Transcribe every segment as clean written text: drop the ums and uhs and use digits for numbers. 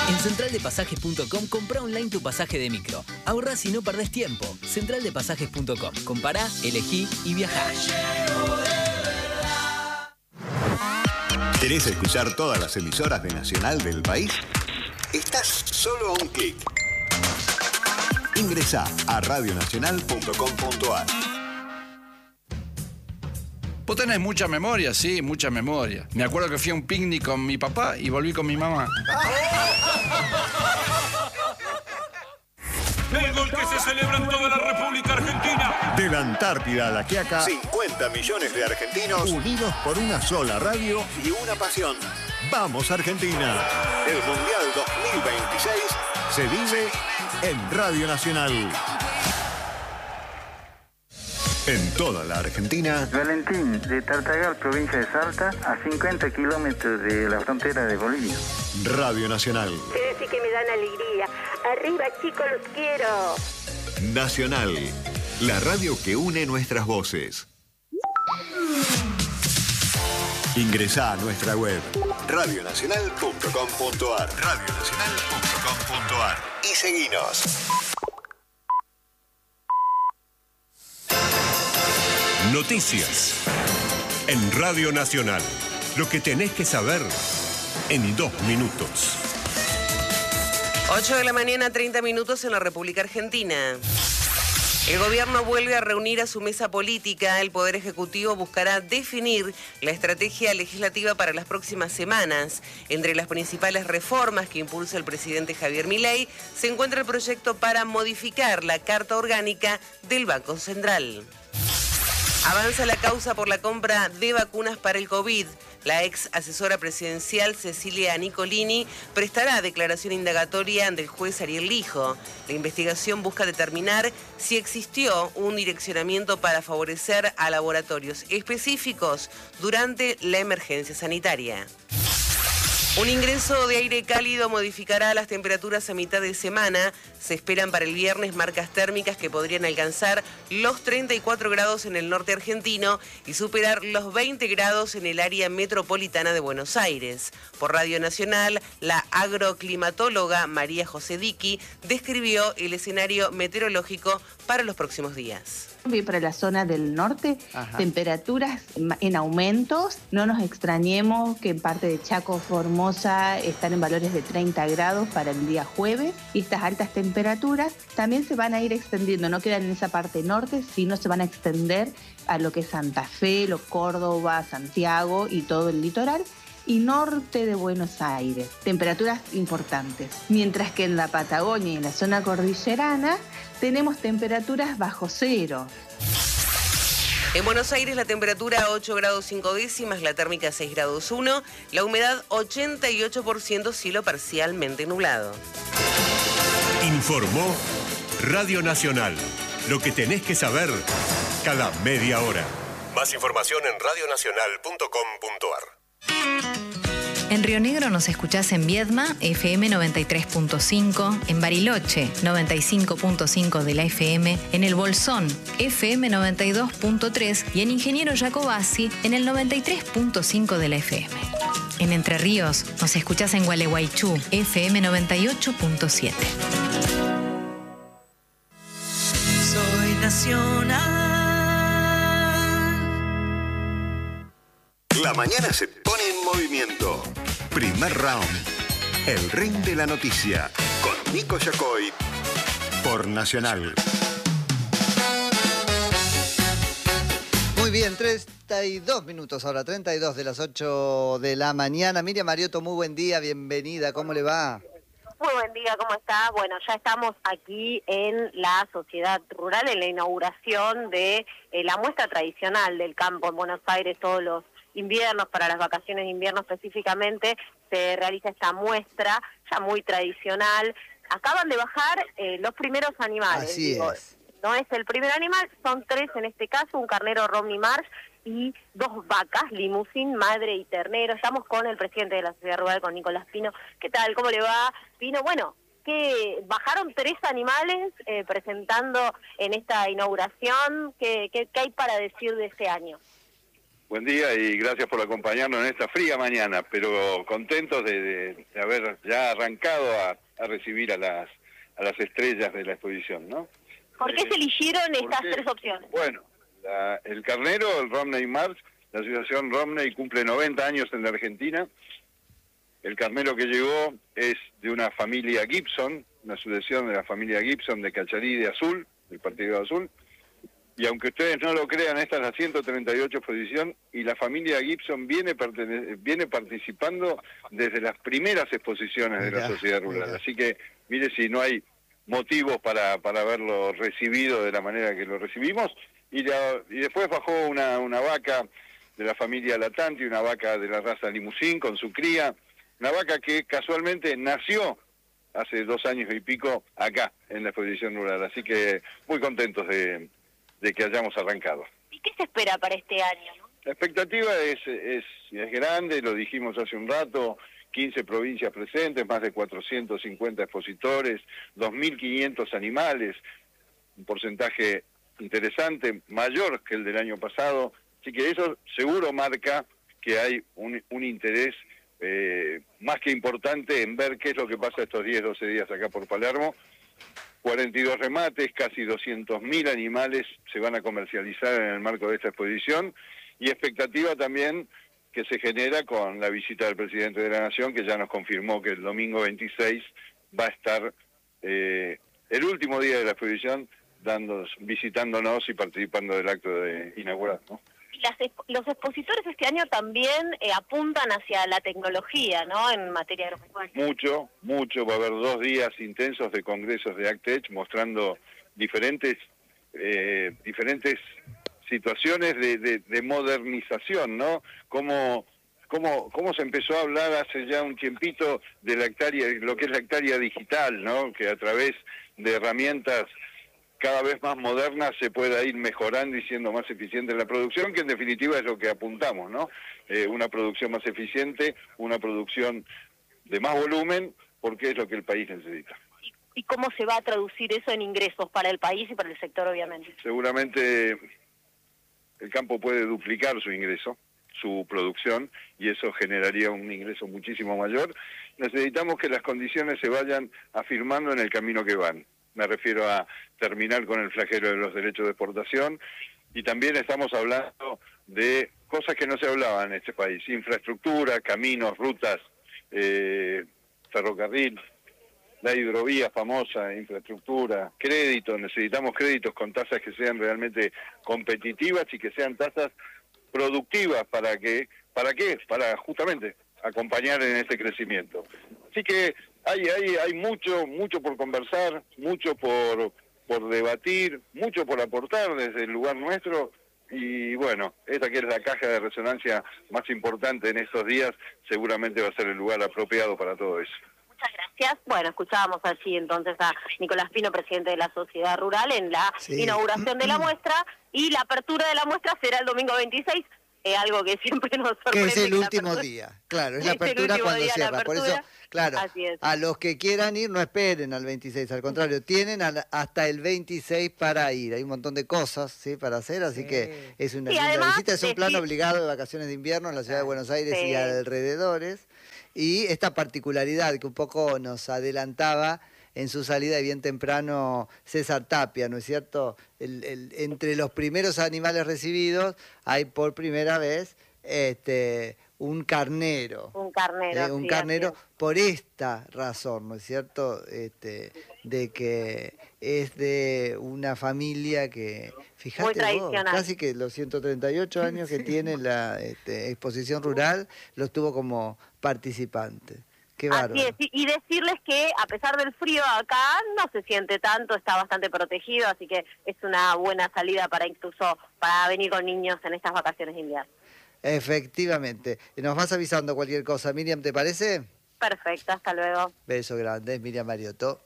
En centraldepasajes.com comprá online tu pasaje de micro. Ahorrás y no perdés tiempo. Centraldepasajes.com. Compará, elegí y viajá. ¿Querés escuchar todas las emisoras de Nacional del país? Estás solo a un clic. Ingresá a radionacional.com.ar. Vos tenés mucha memoria, sí, mucha memoria. Me acuerdo que fui a un picnic con mi papá y volví con mi mamá. El gol que se celebra en toda la República Argentina. De la Antártida a la Quiaca, 50 millones de argentinos unidos por una sola radio y una pasión. ¡Vamos, Argentina! El Mundial 2026 se vive en Radio Nacional. En toda la Argentina. Valentín, de Tartagal, provincia de Salta, a 50 kilómetros de la frontera de Bolivia. Radio Nacional. Ustedes sí que me dan alegría. Arriba, chicos, los quiero. Nacional, la radio que une nuestras voces. Ingresá a nuestra web radionacional.com.ar radionacional.com.ar y seguinos. Noticias en Radio Nacional. Lo que tenés que saber en 2 minutos. 8 de la mañana, 30 minutos en la República Argentina. El gobierno vuelve a reunir a su mesa política. El Poder Ejecutivo buscará definir la estrategia legislativa para las próximas semanas. Entre las principales reformas que impulsa el presidente Javier Milei se encuentra el proyecto para modificar la Carta Orgánica del Banco Central. Avanza la causa por la compra de vacunas para el COVID. La ex asesora presidencial Cecilia Nicolini prestará declaración indagatoria ante el juez Ariel Lijo. La investigación busca determinar si existió un direccionamiento para favorecer a laboratorios específicos durante la emergencia sanitaria. Un ingreso de aire cálido modificará las temperaturas a mitad de semana. Se esperan para el viernes marcas térmicas que podrían alcanzar los 34 grados en el norte argentino y superar los 20 grados en el área metropolitana de Buenos Aires. Por Radio Nacional, la agroclimatóloga María José Diqui describió el escenario meteorológico para los próximos días. Para la zona del norte, temperaturas en aumentos. No nos extrañemos que en parte de Chaco, Formosa, están en valores de 30 grados para el día jueves. Y estas altas temperaturas también se van a ir extendiendo. No quedan en esa parte norte, sino se van a extender a lo que es Santa Fe, Córdoba, Santiago y todo el litoral. Y norte de Buenos Aires, temperaturas importantes. Mientras que en la Patagonia y en la zona cordillerana tenemos temperaturas bajo cero. En Buenos Aires la temperatura 8 grados 5 décimas, la térmica 6 grados 1, la humedad 88%, cielo parcialmente nublado. Informó Radio Nacional. Lo que tenés que saber cada media hora. Más información en radionacional.com.ar. En Río Negro nos escuchás en Viedma, FM 93.5, en Bariloche, 95.5 de la FM, en El Bolsón, FM 92.3 y en Ingeniero Jacobasi, en el 93.5 de la FM. En Entre Ríos nos escuchás en Gualeguaychú, FM 98.7. Soy nacional. La mañana se pone en movimiento. Primer round. El ring de la noticia. Con Nico Yacoy. Por Nacional. Muy bien, 32 minutos ahora, 32 de las 8 de la mañana. Miriam Mariotto, muy buen día, bienvenida, ¿cómo le va? Muy buen día, ¿cómo está? Bueno, ya estamos aquí en la Sociedad Rural, en la inauguración de la muestra tradicional del campo en Buenos Aires, todos los inviernos, para las vacaciones de invierno específicamente, se realiza esta muestra ya muy tradicional. Acaban de bajar los primeros animales. Así es. No es el primer animal, son 3 en este caso, un carnero Romney Marsh y 2 vacas, Limousin, madre y ternero. Estamos con el presidente de la Sociedad Rural, con Nicolás Pino. ¿Qué tal? ¿Cómo le va? Pino, bueno, que bajaron 3 animales presentando en esta inauguración. ¿Qué hay para decir de este año? Buen día y gracias por acompañarnos en esta fría mañana, pero contentos de haber ya arrancado a recibir a las estrellas de la exposición, ¿no? ¿Por qué se eligieron estas tres opciones? Bueno, el carnero, el Romney March, la asociación Romney cumple 90 años en la Argentina. El carnero que llegó es de una familia Gibson, una sucesión de la familia Gibson de Cacharí de Azul, del Partido Azul. Y aunque ustedes no lo crean, esta es la 138 exposición y la familia Gibson viene participando desde las primeras exposiciones de la sociedad rural. Así que mire si no hay motivos para haberlo recibido de la manera que lo recibimos. Y después bajó una vaca de la familia Latanti, una vaca de la raza Limousin con su cría, una vaca que casualmente nació hace 2 años y pico acá en la exposición rural. Así que muy contentos de que hayamos arrancado. ¿Y qué se espera para este año, no? La expectativa es grande, lo dijimos hace un rato, 15 provincias presentes, más de 450 expositores, 2.500 animales, un porcentaje interesante, mayor que el del año pasado, así que eso seguro marca que hay un interés más que importante en ver qué es lo que pasa estos 10, 12 días acá por Palermo. 42 remates, casi 200.000 animales se van a comercializar en el marco de esta exposición y expectativa también que se genera con la visita del presidente de la Nación, que ya nos confirmó que el domingo 26 va a estar el último día de la exposición visitándonos y participando del acto de inaugurar, ¿no? Los expositores este año también apuntan hacia la tecnología, ¿no?, en materia agropecuaria. Mucho. Va a haber 2 días intensos de congresos de AgTech mostrando diferentes situaciones de modernización, ¿no? Cómo se empezó a hablar hace ya un tiempito de la hectárea, lo que es la hectárea digital, ¿no? Que a través de herramientas cada vez más modernas se pueda ir mejorando y siendo más eficiente en la producción, que en definitiva es lo que apuntamos, ¿no? Una producción más eficiente, una producción de más volumen, porque es lo que el país necesita. ¿Y cómo se va a traducir eso en ingresos para el país y para el sector, obviamente? Seguramente el campo puede duplicar su ingreso, su producción, y eso generaría un ingreso muchísimo mayor. Necesitamos que las condiciones se vayan afirmando en el camino que van. Me refiero a terminar con el flagelo de los derechos de exportación y también estamos hablando de cosas que no se hablaban en este país, infraestructura, caminos, rutas, ferrocarril, la hidrovía famosa, infraestructura, créditos, necesitamos créditos con tasas que sean realmente competitivas y que sean tasas productivas ¿para qué? Para justamente acompañar en este crecimiento. Así que hay mucho por conversar, mucho por debatir, mucho por aportar desde el lugar nuestro y bueno, esta que es la caja de resonancia más importante en estos días, seguramente va a ser el lugar apropiado para todo eso. Muchas gracias. Bueno, escuchábamos allí entonces a Nicolás Pino, presidente de la Sociedad Rural, en la inauguración de la muestra, y la apertura de la muestra será el domingo 26. Algo que siempre nos sorprende. Que es el último día, claro, es la apertura cuando cierra. Por eso, claro, a los que quieran ir no esperen al 26, al contrario, tienen hasta el 26 para ir. Hay un montón de cosas, ¿sí?, para hacer, así que es una linda visita. Es un plan obligado de vacaciones de invierno en la ciudad de Buenos Aires y alrededores. Y esta particularidad que un poco nos adelantaba en su salida de bien temprano César Tapia, ¿no es cierto? Entre los primeros animales recibidos hay por primera vez un carnero. Un carnero. Un carnero por esta razón, ¿no es cierto? De que es de una familia que, fíjate vos, casi que los 138 años que tiene la exposición rural los tuvo como participante. Qué bárbaro. Así es, y decirles que a pesar del frío acá no se siente tanto, está bastante protegido, así que es una buena salida incluso para venir con niños en estas vacaciones de invierno. Efectivamente. Nos vas avisando cualquier cosa, Miriam, ¿te parece? Perfecto, hasta luego. Beso grande, Miriam Mariotto.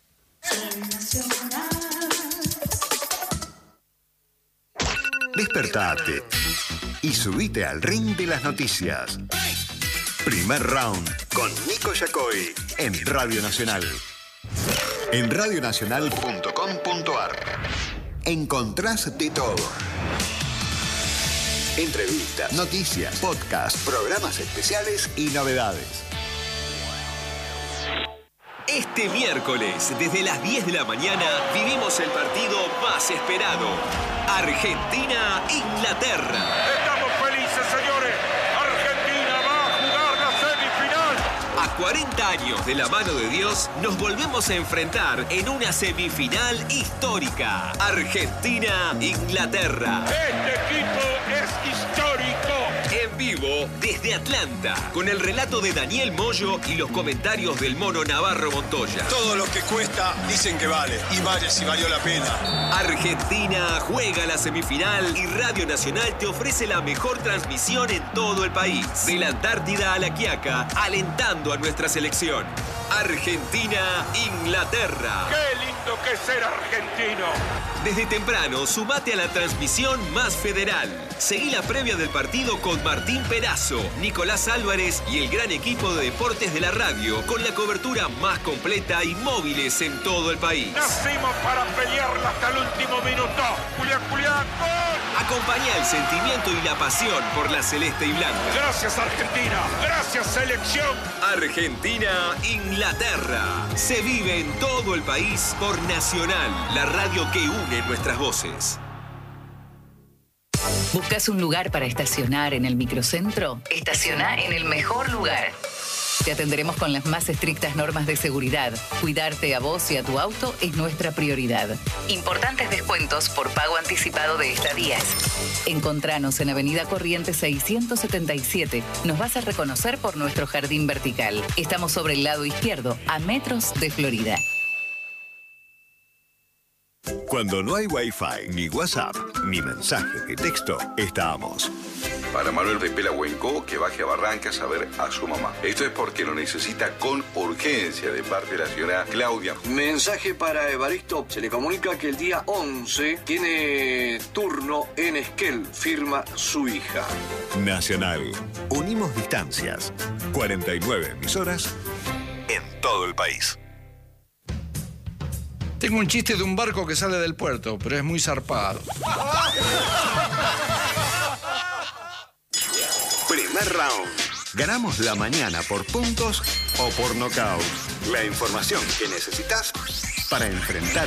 Despertate y subite al ring de las noticias. Primer round con Nico Yacoy en Radio Nacional. En radionacional.com.ar encontrás de todo. Entrevistas, noticias, podcast, programas especiales y novedades. Este miércoles, desde las 10 de la mañana, vivimos el partido más esperado. Argentina-Inglaterra. Estamos felices, señores. Argentina va a jugar la semifinal. A 40 años de la mano de Dios, nos volvemos a enfrentar en una semifinal histórica. Argentina-Inglaterra. Este equipo es histórico. En vivo desde Atlanta, con el relato de Daniel Moyo y los comentarios del mono Navarro Montoya. Todo lo que cuesta dicen que vale, y vale si valió la pena. Argentina juega la semifinal y Radio Nacional te ofrece la mejor transmisión en todo el país. De la Antártida a La Quiaca, alentando a nuestra selección. Argentina-Inglaterra. ¡Qué lindo que es ser argentino! Desde temprano, sumate a la transmisión más federal. Seguí la previa del partido con Martín Perazo, Nicolás Álvarez y el gran equipo de deportes de la radio, con la cobertura más completa y móviles en todo el país. Nacimos para pelearla hasta el último minuto. Julián, ¡gol! Acompañá el sentimiento y la pasión por la celeste y blanca. Gracias, Argentina. Gracias, selección. Argentina-Inglaterra. Se vive en todo el país por Nacional, la radio que une nuestras voces. ¿Buscas un lugar para estacionar en el microcentro? Estaciona en el mejor lugar. Te atenderemos con las más estrictas normas de seguridad. Cuidarte a vos y a tu auto es nuestra prioridad. Importantes descuentos por pago anticipado de estadías. Encontranos en Avenida Corrientes 677. Nos vas a reconocer por nuestro jardín vertical. Estamos sobre el lado izquierdo, a metros de Florida. Cuando no hay Wi-Fi, ni WhatsApp, ni mensaje de texto, estamos. Para Manuel de Pelahuenco, que baje a Barrancas a ver a su mamá. Esto es porque lo necesita con urgencia de parte de la señora Claudia. Mensaje para Evaristo. Se le comunica que el día 11 tiene turno en Esquel. Firma su hija. Nacional. Unimos distancias. 49 emisoras en todo el país. Tengo un chiste de un barco que sale del puerto, pero es muy zarpado. Primer round. Ganamos la mañana por puntos o por nocaut. La información que necesitas para enfrentar